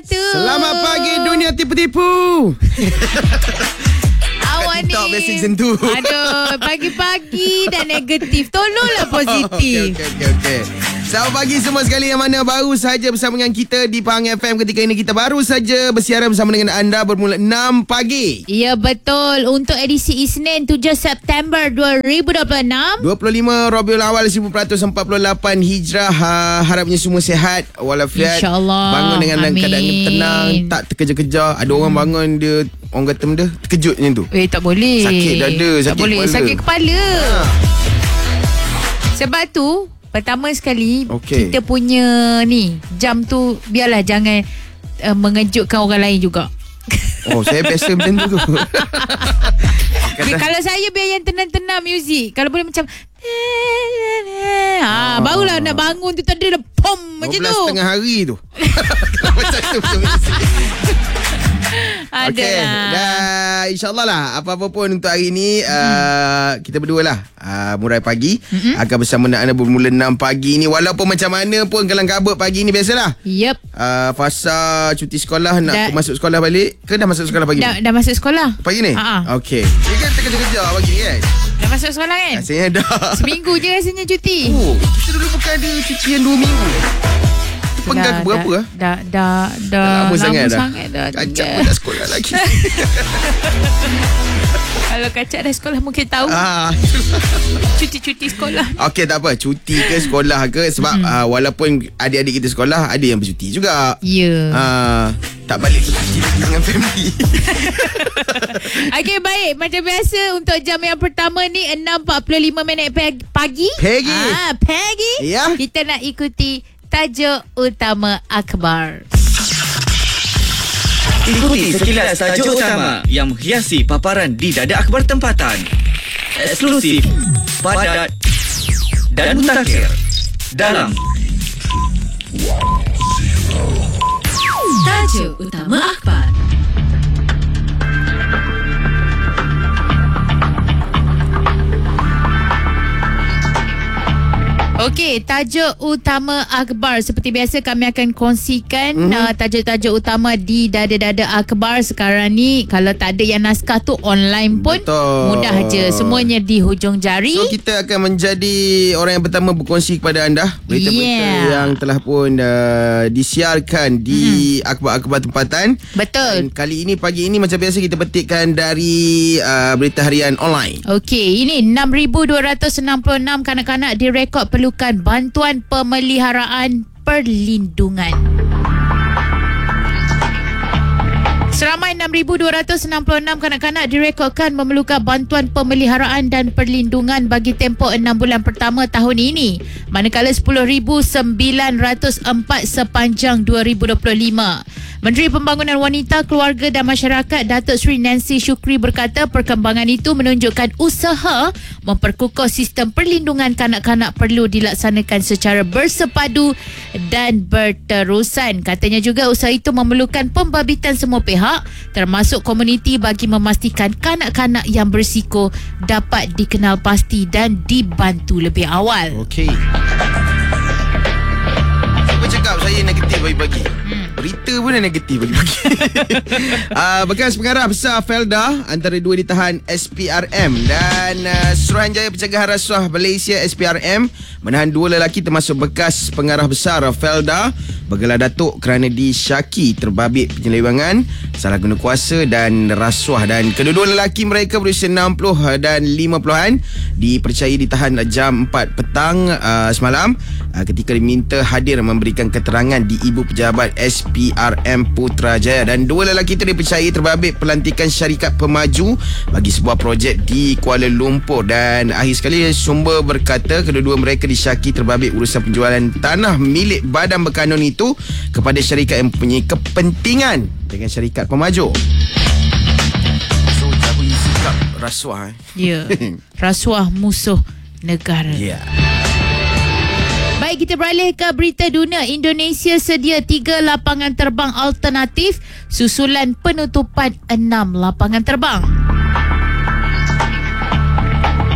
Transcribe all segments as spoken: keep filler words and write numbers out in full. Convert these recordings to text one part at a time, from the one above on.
Selamat pagi dunia tipu-tipu. Awak ni TikTok biasa macam tu. Aduh, pagi-pagi dah negatif. Tolonglah positif. Okey, okey, okey. Selamat pagi semua sekali yang mana baru saja bersama dengan kita di Pahang F M. Ketika ini kita baru saja bersiaran bersama dengan anda bermula enam pagi. Ya, betul. Untuk edisi Isnin tujuh September dua ribu dua puluh enam. dua puluh lima Rabiul Awal seribu empat ratus empat puluh lapan Hijrah. Ha, harapnya semua sihat walafiat. InsyaAllah. Bangun dengan Amin. keadaan tenang, tak terkejar-kejar. Ada orang bangun dia, orang kata dia terkejut macam tu. Eh, tak boleh. Sakit dada, tak sakit boleh. kepala. Sakit kepala. Ha. Sebab tu, pertama sekali, Okey. kita punya ni, jam tu biarlah jangan uh, mengejutkan orang lain juga. Oh, saya biasa macam tu tu. Kata, kalau saya biar yang tenang-tenang muzik. Kalau boleh macam ha, barulah nak bangun tu tadi dah pom macam tu. dua belas tengah hari tu. Kalau macam tu macam muzik. Okey, dah insyaAllah lah apa-apa pun untuk hari ni hmm. uh, kita berdua lah uh, Murai Pagi hmm. akan bersama anda bermula enam pagi ni. Walaupun macam mana pun kelang kabut pagi ni biasalah. Yep. uh, Fasa cuti sekolah nak dah, masuk sekolah balik ke dah masuk sekolah pagi dah, ni? Dah masuk sekolah pagi ni? Ha-ha. Okey. Dia kan terkejar-kejar pagi ni kan? Dah masuk sekolah kan? Rasanya dah. Seminggu je rasanya cuti. Oh, kita dulu bukan ada cucian dua minggu. Pegang ke berapa dah, dah, dah, dah, lama, lama sangat dah. sangat dah. Kacak pun dah sekolah lagi. Kalau kacak dah sekolah mungkin tahu. Ah. Cuti-cuti sekolah. Okey, tak apa. Cuti ke sekolah ke. Sebab hmm. uh, walaupun adik-adik kita sekolah, ada yang bercuti juga. Ya. Yeah. Uh, tak balik bercuti dengan family. Okey, baik. Macam biasa untuk jam yang pertama ni enam empat puluh lima minit pagi. Pagi. Ah, pagi. Ya. Kita nak ikuti tajuk utama akhbar. Ikuti sekilas tajuk utama yang menghiasi paparan di dada akhbar tempatan. Eksklusif, padat dan mutakhir dalam Tajuk utama akhbar. Okey, tajuk utama akhbar. Seperti biasa kami akan kongsikan mm-hmm. uh, tajuk-tajuk utama di dada-dada akhbar sekarang ni. Kalau tak ada yang naskah tu online pun Betul. mudah je. Semuanya di hujung jari. So kita akan menjadi orang yang pertama berkongsi kepada anda berita-berita yeah. yang telah pun uh, disiarkan di mm. akhbar-akhbar tempatan. Betul. Dan kali ini, pagi ini macam biasa kita petikkan dari uh, berita harian online. Okey, ini enam ribu dua ratus enam puluh enam kanak-kanak direkod perlu bantuan pemeliharaan perlindungan. Seramai enam ribu dua ratus enam puluh enam kanak-kanak direkodkan memerlukan bantuan pemeliharaan dan perlindungan bagi tempoh enam bulan pertama tahun ini, manakala sepuluh ribu sembilan ratus empat sepanjang dua ribu dua puluh lima. Menteri Pembangunan Wanita, Keluarga dan Masyarakat Datuk Seri Nancy Shukri berkata perkembangan itu menunjukkan usaha memperkukuh sistem perlindungan kanak-kanak perlu dilaksanakan secara bersepadu dan berterusan. Katanya juga usaha itu memerlukan pembabitan semua pihak termasuk komuniti bagi memastikan kanak-kanak yang berisiko dapat dikenal pasti dan dibantu lebih awal. Okey. Siapa cakap saya negatif pagi-pagi? Hmm. Berita pun dah negatif pagi-pagi. uh, Bekas pengarah besar Felda antara dua ditahan S P R M. Dan uh, Suruhanjaya Pencegahan Rasuah Malaysia S P R M menahan dua lelaki termasuk bekas pengarah besar Felda bergelar datuk kerana disyaki terbabit penyelewangan, salah guna kuasa dan rasuah. Dan kedua-dua lelaki mereka berusia enam puluh dan lima puluhan dipercayai ditahan jam empat petang uh, semalam uh, ketika diminta hadir memberikan keterangan di Ibu Pejabat S P R M Putrajaya. Dan dua lelaki itu dipercayai terbabit pelantikan syarikat pemaju bagi sebuah projek di Kuala Lumpur. Dan akhir sekali sumber berkata kedua-dua mereka disyaki terbabit urusan penjualan tanah milik badan berkanun itu kepada syarikat yang mempunyai kepentingan dengan syarikat pemaju. So, cara sikap rasuah eh? Ya, rasuah musuh negara. Ya. Yeah. Baik, kita beralih ke berita dunia. Indonesia sedia tiga lapangan terbang alternatif susulan penutupan enam lapangan terbang.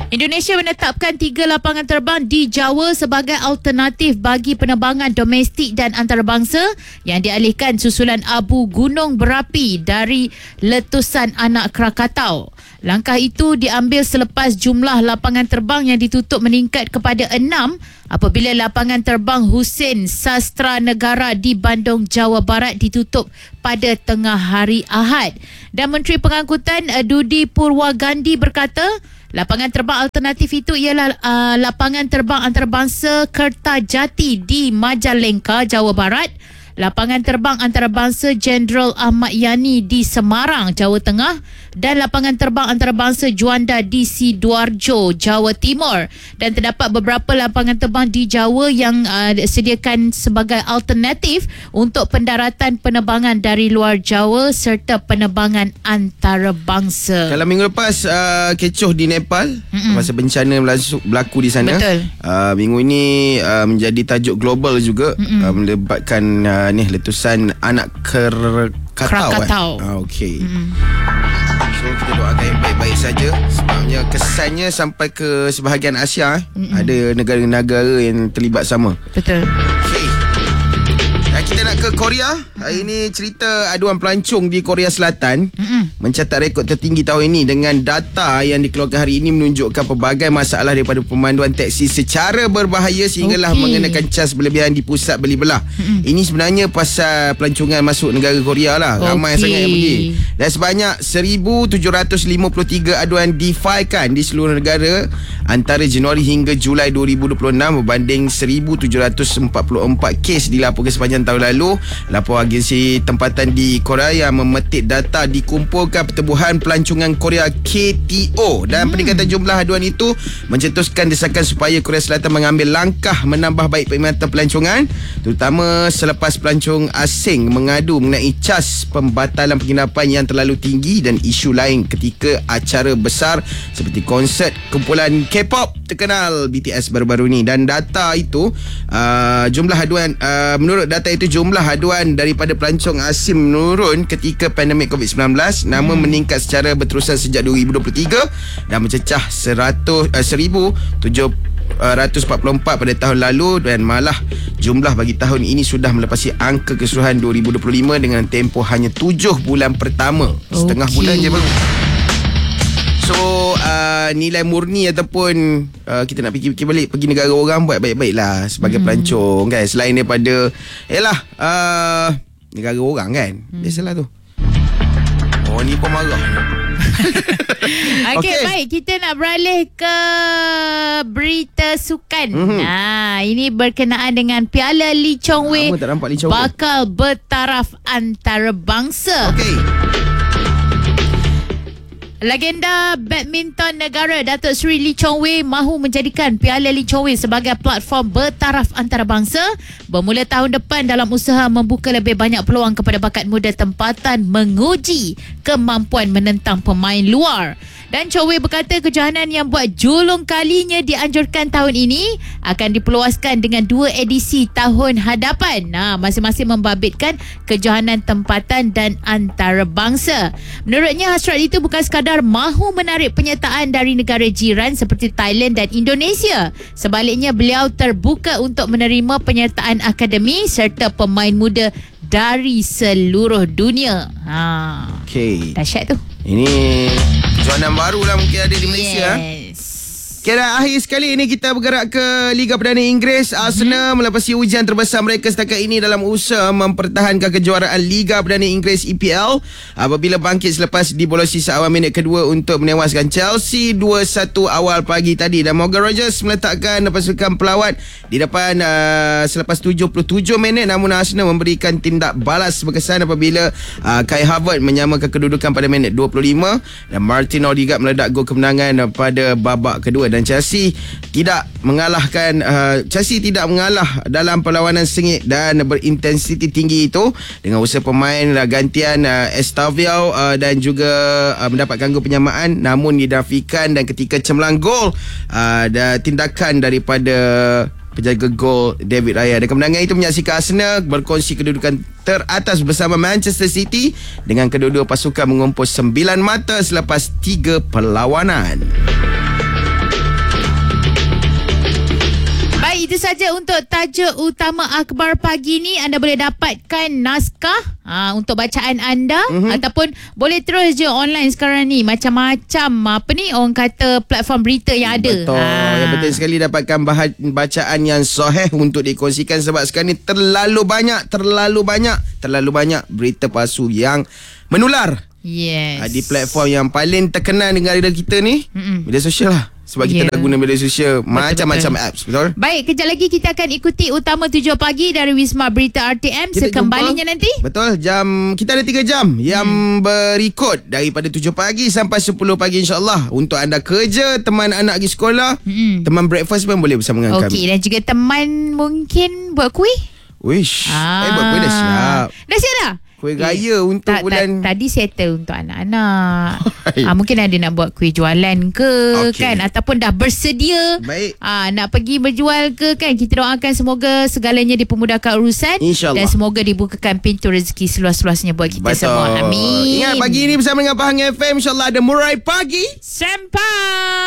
Indonesia menetapkan tiga lapangan terbang di Jawa sebagai alternatif bagi penerbangan domestik dan antarabangsa yang dialihkan susulan abu gunung berapi dari letusan anak Krakatau. Langkah itu diambil selepas jumlah lapangan terbang yang ditutup meningkat kepada enam apabila lapangan terbang Hussein Sastra Negara di Bandung, Jawa Barat ditutup pada tengah hari Ahad. Dan Menteri Pengangkutan Dudi Purwagandhi berkata, lapangan terbang alternatif itu ialah uh, lapangan terbang antarabangsa Kertajati di Majalengka, Jawa Barat, lapangan terbang antarabangsa Jenderal Ahmad Yani di Semarang, Jawa Tengah dan lapangan terbang antarabangsa Juanda di Sidoarjo, Jawa Timur. Dan terdapat beberapa lapangan terbang di Jawa yang uh, disediakan sebagai alternatif untuk pendaratan penerbangan dari luar Jawa serta penerbangan antarabangsa. Kalau minggu lepas uh, kecoh di Nepal, Mm-mm. masa bencana berlaku, berlaku di sana. Betul. Uh, minggu ini uh, menjadi tajuk global juga, uh, melibatkan uh, ni letusan anak Krakatau. Krakatau. Eh? Ah, okey. Mm. So kita doakan yang baik-baik saja. Sebabnya kesannya sampai ke sebahagian Asia, Mm-mm. ada negara-negara yang terlibat sama. Betul. Okey. Dan kita nak ke Korea. Hari ini cerita aduan pelancong di Korea Selatan Mm-mm. mencatat rekod tertinggi tahun ini dengan data yang dikeluarkan hari ini menunjukkan pelbagai masalah daripada pemanduan teksi secara berbahaya sehinggalah okay. mengenakan cas berlebihan di pusat beli belah. Mm-mm. Ini sebenarnya pasal pelancongan masuk negara Korea lah. Ramai okay. sangat yang pergi. Dan sebanyak seribu tujuh ratus lima puluh tiga aduan difailkan di seluruh negara antara Januari hingga Julai dua ribu dua puluh enam berbanding seribu tujuh ratus empat puluh empat kes dilaporkan sepanjang tahun lalu. Lapor agensi tempatan di Korea yang memetik data dikumpulkan Pertubuhan Pelancongan Korea K T O dan hmm. peningkatan jumlah aduan itu mencetuskan desakan supaya Korea Selatan mengambil langkah menambah baik perkhidmatan pelancongan, terutama selepas pelancong asing mengadu mengenai cas pembatalan penginapan yang terlalu tinggi dan isu lain ketika acara besar seperti konsert kumpulan K-pop terkenal B T S baru-baru ni. Dan data itu uh, jumlah aduan uh, menurut data itu jumlah aduan daripada pelancong asing menurun ketika pandemik covid sembilan belas namun hmm. meningkat secara berterusan sejak dua ribu dua puluh tiga dan mencecah seratus, uh, seribu tujuh ratus empat puluh empat pada tahun lalu dan malah jumlah bagi tahun ini sudah melepasi angka keseluruhan dua ribu dua puluh lima dengan tempoh hanya tujuh bulan pertama. Setengah okay. bulan je baru. So uh, nilai murni ataupun uh, kita nak fikir-fikir balik pergi negara orang buat baik-baik lah sebagai hmm. pelancong kan, selain daripada yalah uh, negara orang kan, hmm. biasalah tu. Oh ni pun marah. Okey, okay. Baik, kita nak beralih ke berita sukan. Mm-hmm. Nah, ini berkenaan dengan Piala Lee Chong Wei bakal bertaraf antarabangsa. Okey. Legenda badminton negara Datuk Seri Lee Chong Wei mahu menjadikan Piala Lee Chong Wei sebagai platform bertaraf antarabangsa bermula tahun depan dalam usaha membuka lebih banyak peluang kepada bakat muda tempatan menguji kemampuan menentang pemain luar. Dan Chong Wei berkata kejohanan yang buat julung kalinya dianjurkan tahun ini akan diperluaskan dengan dua edisi tahun hadapan. Nah, masing-masing membabitkan kejohanan tempatan dan antarabangsa. Menurutnya hasrat itu bukan sekadar mahu menarik penyertaan dari negara jiran seperti Thailand dan Indonesia. Sebaliknya beliau terbuka untuk menerima penyertaan akademi serta pemain muda dari seluruh dunia. Ha. Okey. Dahsyat tu. Ini kejohanan baru lah mungkin ada di Malaysia. Yes. Okay, dan akhir sekali ini kita bergerak ke Liga Perdana Inggeris. Arsenal hmm. melepasi ujian terbesar mereka setakat ini dalam usaha mempertahankan kejuaraan Liga Perdana Inggeris E P L apabila bangkit selepas dibolosi seawal minit kedua untuk menewaskan Chelsea dua satu awal pagi tadi. Dan Morgan Rogers meletakkan pasukan pelawat di depan uh, selepas tujuh puluh tujuh minit, namun Arsenal memberikan tindak balas berkesan apabila uh, Kai Havertz menyamakan kedudukan pada minit dua puluh lima dan Martin Odegaard meledak gol kemenangan pada babak kedua. Dan Chelsea tidak mengalahkan uh, Chelsea tidak mengalah dalam perlawanan sengit dan berintensiti tinggi itu dengan usaha pemain uh, gantian uh, Estavio uh, dan juga uh, mendapatkan gol penyamaan namun dinafikan dan ketika cemerlang gol uh, dan tindakan daripada penjaga gol David Raya. Dan kemenangan itu menyaksikan Arsenal berkongsi kedudukan teratas bersama Manchester City dengan kedua-dua pasukan mengumpul sembilan mata selepas tiga perlawanan. saja untuk tajuk utama akhbar pagi ni. Anda boleh dapatkan naskah ha, untuk bacaan anda mm-hmm. ataupun boleh terus je online sekarang ni. Macam-macam apa ni orang kata platform berita yang ada. Betul. Ha. Yang penting sekali dapatkan bahan bacaan yang sahih untuk dikongsikan sebab sekarang ni terlalu banyak, terlalu banyak, terlalu banyak berita palsu yang menular. Yes. Ha, di platform yang paling terkenal dengan kita ni, Mm-mm. media sosial lah. Sebab yeah. kita dah guna media sosial macam-macam apps, betul? Baik, kejap lagi kita akan ikuti Utama tujuh pagi dari Wisma Berita R T M. Kita sekembalinya jumpa, nanti. Betul, jam kita ada tiga jam hmm. yang berikut daripada tujuh pagi sampai sepuluh pagi insyaAllah. Untuk anda kerja, teman anak pergi sekolah, hmm. teman breakfast pun boleh bersama dengan okay, kami. Okey, dan juga teman mungkin buat kuih. Wish, ah. eh buat kuih dah siap. Dah siap dah? Kuih raya eh, untuk ta, bulan ta, tadi settle untuk anak-anak. ha, mungkin ada nak buat kuih jualan ke okay. kan, ataupun dah bersedia baik ha, nak pergi berjual ke kan. Kita doakan semoga segalanya dipermudahkan urusan, InsyaAllah. Dan semoga dibukakan pintu rezeki seluas-luasnya buat kita Betul. semua. Amin. Ingat pagi ni bersama dengan Pahang F M, InsyaAllah ada Murai Pagi Sampai